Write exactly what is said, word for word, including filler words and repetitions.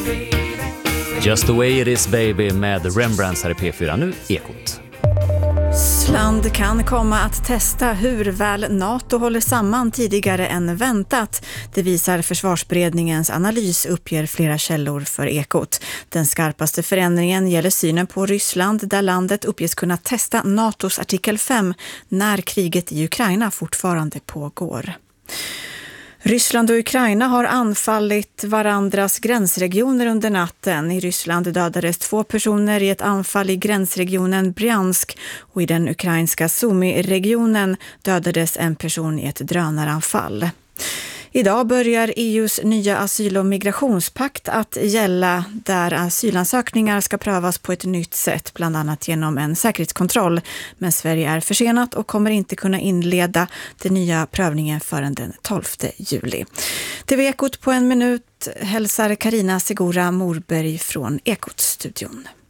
Just the way it is baby med Rembrandts här i P fyra, nu Ekot. Ryssland kan komma att testa hur väl NATO håller samman tidigare än väntat. Det visar Försvarsberedningens analys, uppger flera källor för Ekot. Den skarpaste förändringen gäller synen på Ryssland, där landet uppges kunna testa NATOs artikel fem när kriget i Ukraina fortfarande pågår. Ryssland och Ukraina har anfallit varandras gränsregioner under natten. I Ryssland dödades två personer i ett anfall i gränsregionen Bryansk och i den ukrainska Sumy-regionen dödades en person i ett drönaranfall. Idag börjar E U:s nya asyl- och migrationspakt att gälla, där asylansökningar ska prövas på ett nytt sätt, bland annat genom en säkerhetskontroll. Men Sverige är försenat och kommer inte kunna inleda den nya prövningen förrän den tolfte juli. T V Ekot på en minut hälsar Karina Segura Morberg från Ekot-studion.